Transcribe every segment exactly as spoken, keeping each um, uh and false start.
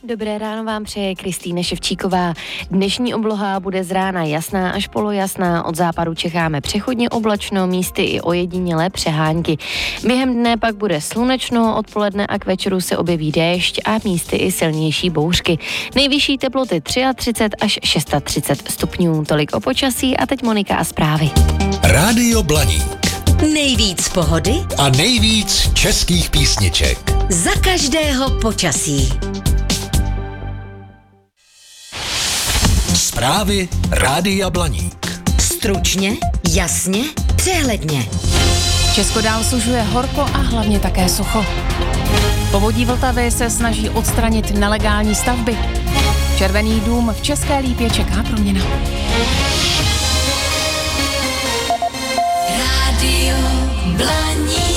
Dobré ráno vám přeje Kristýna Ševčíková. Dnešní obloha bude z rána jasná až polojasná, od západu čekáme přechodně oblačno, místy i ojedinělé přehánky. Během dne pak bude slunečno, odpoledne a k večeru se objeví déšť a místy i silnější bouřky. Nejvyšší teploty třicet tři až třicet šest stupňů. Tolik o počasí a teď Monika a zprávy. Rádio Blaník. Nejvíc pohody A nejvíc českých písniček. za každého počasí. Zprávy Rádia Blaník. Stručně, jasně, přehledně. Česko dál sužuje horko a hlavně také sucho. Povodí Vltavy se snaží odstranit nelegální stavby. Červený dům v České Lípě čeká proměna. Rádio Blaník.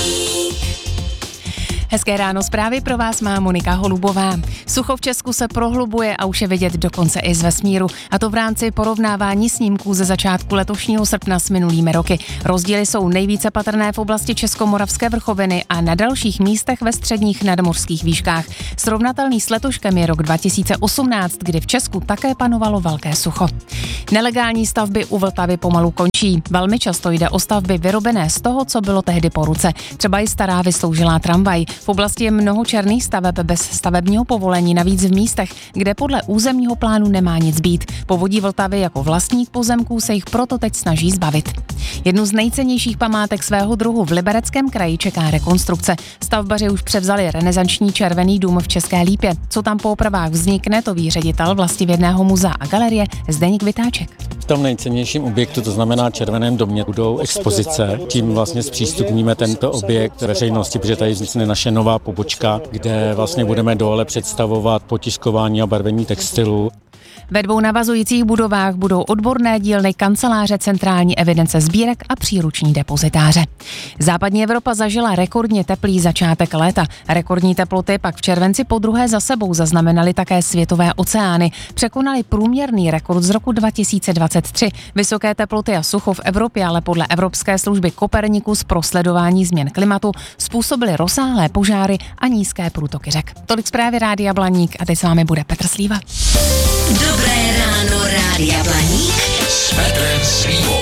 Hezké ráno, zprávy pro vás má Monika Holubová. Sucho v Česku se prohlubuje a už je vidět dokonce i z vesmíru. A to v rámci porovnávání snímků ze začátku letošního srpna s minulými roky. Rozdíly jsou nejvíce patrné v oblasti Českomoravské vrchoviny a na dalších místech ve středních nadmořských výškách. Srovnatelný s letoškem je rok dva tisíce osmnáct, kdy v Česku také panovalo velké sucho. Nelegální stavby u Vltavy pomalu končí. Velmi často jde o stavby vyrobené z toho, co bylo tehdy po ruce. Třeba i stará vysloužilá tramvaj. V oblasti je mnoho černých staveb bez stavebního povolení, navíc v místech, kde podle územního plánu nemá nic být. Povodí Vltavy jako vlastník pozemků se jich proto teď snaží zbavit. Jednu z nejcennějších památek svého druhu v Libereckém kraji čeká rekonstrukce. Stavbaři už převzali renesanční červený dům v České Lípě. Co tam po opravách vznikne, to ví ředitel Vlastivědného muzea a galerie Zdeněk Vytáček. V tom nejcennějším objektu, to znamená Červeném domě, budou expozice. Tím vlastně zpřístupníme tento objekt veřejnosti, protože tady vznikne naše nová pobočka, kde vlastně budeme dole představovat potiskování a barvení textilu. Ve dvou navazujících budovách budou odborné dílny, kanceláře, centrální evidence sbírek a příruční depozitáře. Západní Evropa zažila rekordně teplý začátek léta. Rekordní teploty pak v červenci podruhé za sebou zaznamenaly také světové oceány. Překonaly průměrný rekord z roku dva tisíce dvacet tři. Vysoké teploty a sucho v Evropě ale podle Evropské služby Copernicus pro sledování změn klimatu způsobily rozsáhlé požáry a nízké průtoky řek. Tolik zprávy Rádia Blaník a teď s vámi bude Petr Slíva. Dobré ráno, Rádia Blaník. S Petrem Slívou.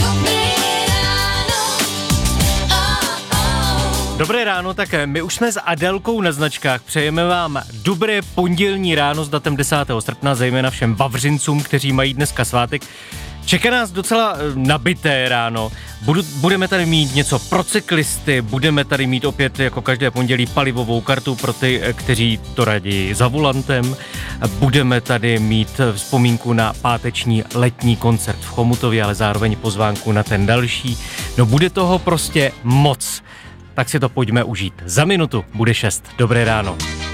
Dobré ráno, tak my už jsme s Adelkou na značkách. Přejeme vám dobré pondělní ráno s datem desátého srpna, zejména všem Vavřincům, kteří mají dneska svátek. Čeká nás docela nabité ráno. Budu, budeme tady mít něco pro cyklisty, budeme tady mít opět jako každé pondělí palivovou kartu pro ty, kteří to radí za volantem. Budeme tady mít vzpomínku na páteční letní koncert v Chomutově, ale zároveň pozvánku na ten další. No bude toho prostě moc. Tak si to pojďme užít. Za minutu bude šest. Dobré ráno.